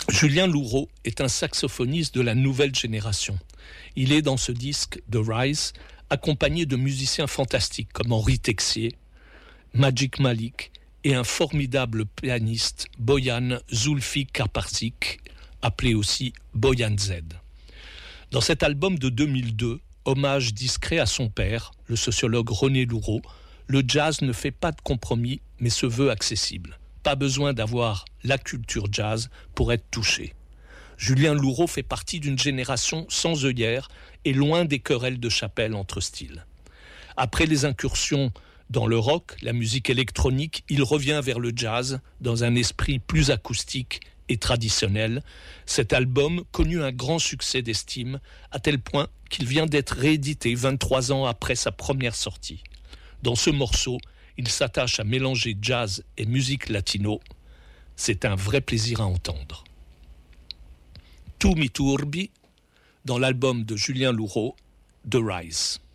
Julien Louraud est un saxophoniste de la nouvelle génération. Il est dans ce disque The Rise accompagné de musiciens fantastiques comme Henri Texier, Magic Malik et un formidable pianiste Boyan Zulfi Karparzik, appelé aussi Boyan Z. Dans cet album de 2002, hommage discret à son père, le sociologue René Louraud, le jazz ne fait pas de compromis mais se veut accessible. Pas besoin d'avoir la culture jazz pour être touché. Julien Louraud fait partie d'une génération sans œillères et loin des querelles de chapelle entre styles. Après les incursions dans le rock, la musique électronique, il revient vers le jazz dans un esprit plus acoustique et traditionnel. Cet album connut un grand succès d'estime à tel point qu'il vient d'être réédité 23 ans après sa première sortie. Dans ce morceau, il s'attache à mélanger jazz et musique latino. C'est un vrai plaisir à entendre. Tu mi turbi, dans l'album de Julien Louraud, The Rise.